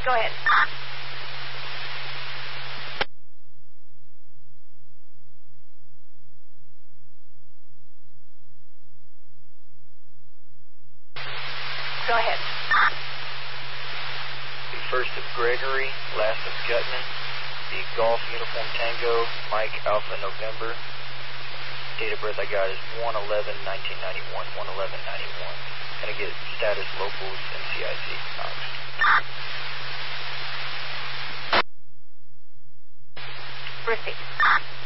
Go ahead. Go ahead. The first of Gregory, last of Gutman. The Golf Uniform Tango, Mike Alpha November. Date of birth I got is 1/11/1991. 1/11/91. Gonna get status locals NCIC. Proceed.